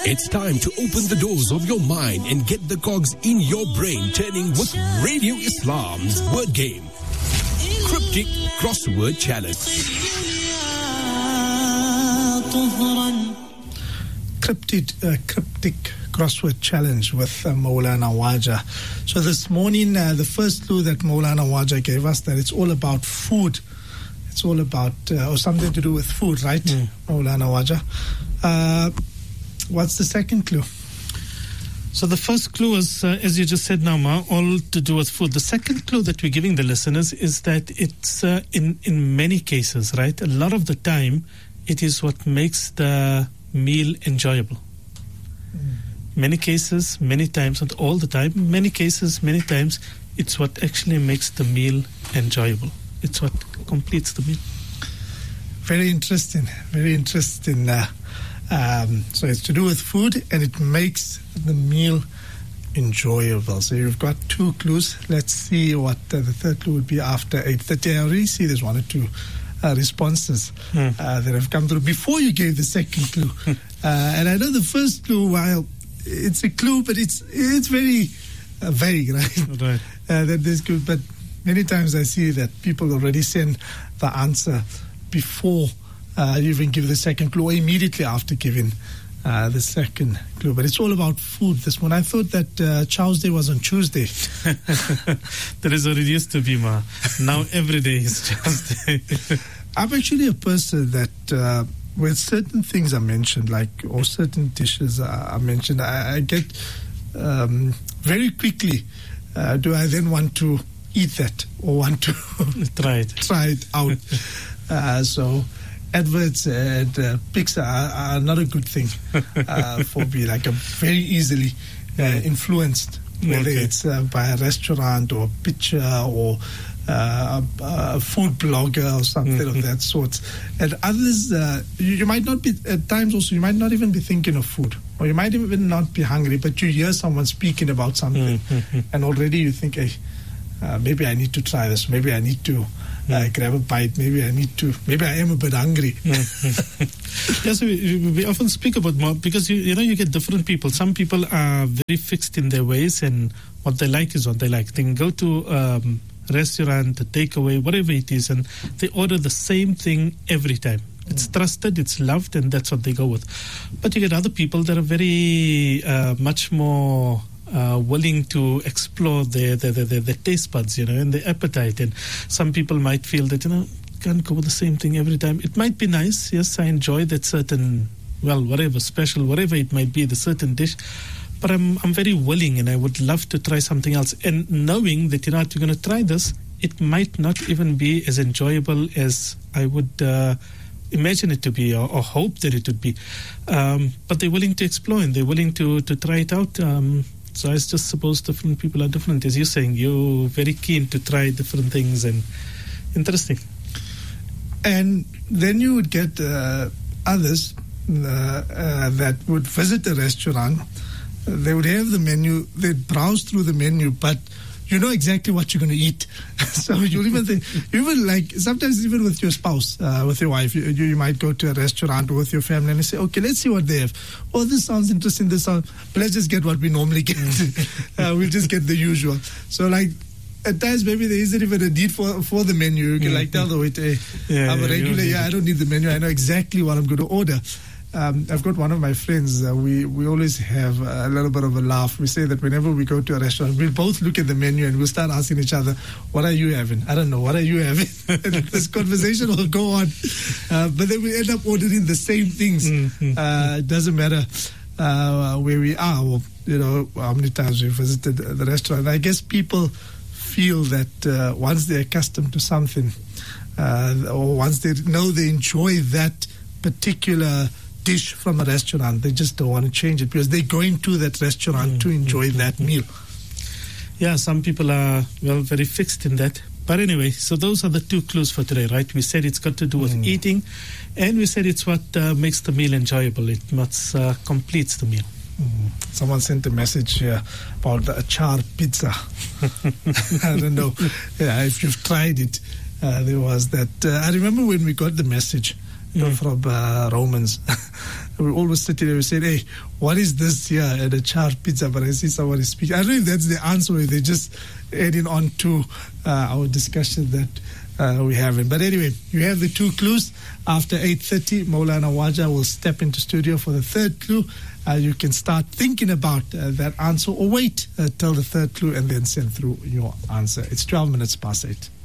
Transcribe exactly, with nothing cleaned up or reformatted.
It's time to open the doors of your mind and get the cogs in your brain turning with Radio Islam's word game. Cryptic Crossword Challenge. Cryptic, uh, cryptic Crossword Challenge with uh, Maulana Waja. So this morning, uh, the first clue that Maulana Waja gave us, that it's all about food. It's all about, uh, or something to do with food, right, mm. Maulana Waja? Uh, what's the second clue? So the first clue is, uh, as you just said now, Ma, all to do with food. The second clue that we're giving the listeners is that it's, uh, in, in many cases, right, a lot of the time, it is what makes the meal enjoyable. Mm. Many cases, many times, not all the time, many cases, many times, it's what actually makes the meal enjoyable. It's what completes the meal. Very interesting, very interesting. Uh, um, so it's to do with food and it makes the meal enjoyable. So you've got two clues. Let's see what uh, the third clue would be after eight thirty. I already see there's one or two uh, responses hmm. uh, that have come through before you gave the second clue. uh, and I know the first clue, while it's a clue, but it's it's very uh, vague, right? Right. Uh, that there's good, but many times I see that people already send the answer before uh, you even give the second clue, or immediately after giving uh, the second clue. But it's all about food this morning. I thought that uh, Chow's Day was on Tuesday. That is what it used to be, Ma. Now every day is Chow's Day. I'm actually a person that uh, when certain things are mentioned, like, or certain dishes are, are mentioned, I, I get um, very quickly, uh, do I then want to eat that or want to try it try it out. uh, so adverts and uh, pics are, are not a good thing uh, for me. Like, I'm very easily uh, influenced, whether okay. it's uh, by a restaurant or a picture or uh, a, a food blogger or something mm-hmm. of that sort. And others, uh, you, you might not be, at times also, you might not even be thinking of food, or you might even not be hungry, but you hear someone speaking about something mm-hmm. and already you think, hey, Uh, maybe I need to try this. Maybe I need to uh, mm. grab a bite. Maybe I need to. Maybe I am a bit hungry. Yes, we, we often speak about more because you, you know you get different people. Some people are very fixed in their ways, and what they like is what they like. They can go to um, a restaurant, a takeaway, whatever it is, and they order the same thing every time. It's trusted, it's loved, and that's what they go with. But you get other people that are very uh, much more Uh, willing to explore their, their, their, their taste buds, you know, and their appetite. And some people might feel that, you know, can't go with the same thing every time. It might be nice. Yes, I enjoy that certain, well, whatever, special, whatever it might be, the certain dish. But I'm I'm very willing and I would love to try something else. And knowing that, you know, if you're going to try this, it might not even be as enjoyable as I would uh, imagine it to be or, or hope that it would be. Um, but they're willing to explore and they're willing to, to try it out. Um, So I just suppose different people are different. As you're saying, you're very keen to try different things and interesting. And then you would get uh, others uh, uh, that would visit the restaurant. They would have the menu. They'd browse through the menu, but you know exactly what you're going to eat. So you even think, even like sometimes even with your spouse, uh, with your wife, you, you might go to a restaurant with your family and you say, okay, let's see what they have. Oh, this sounds interesting. This sounds, but let's just get what we normally get. uh, we'll just get the usual. So like at times maybe there isn't even a need for for the menu. You can like tell the waiter, hey, yeah, I'm a regular. Yeah, I don't need the menu. I know exactly what I'm going to order. Um, I've got one of my friends, uh, we, we always have a little bit of a laugh. We say that whenever we go to a restaurant, we'll both look at the menu and we'll start asking each other, what are you having? I don't know, what are you having? And this conversation will go on. Uh, but then we end up ordering the same things. Mm-hmm. Uh, it doesn't matter uh, where we are or, you know, how many times we visited the restaurant. I guess people feel that uh, once they're accustomed to something uh, or once they know they enjoy that particular dish from a restaurant, they just don't want to change it because they're going to that restaurant mm, to enjoy mm, that mm, meal. Yeah, some people are, well, very fixed in that. But anyway, so those are the two clues for today, right? We said it's got to do with mm. eating, and we said it's what uh, makes the meal enjoyable. It must uh, completes the meal. Mm. Someone sent a message here about the achar pizza. I don't know yeah, if you've tried it. Uh, there was that. Uh, I remember when we got the message mm. from uh, Romans we always sit there and say, hey, what is this here at a char pizza? But I see somebody speak. I don't know if that's the answer or if they're just adding on to uh, our discussion that uh, we're having. But anyway, you have the two clues. After eight thirty, Maulana Waja will step into studio for the third clue. Uh, you can start thinking about uh, that answer or wait uh, till the third clue and then send through your answer. It's twelve minutes past eight.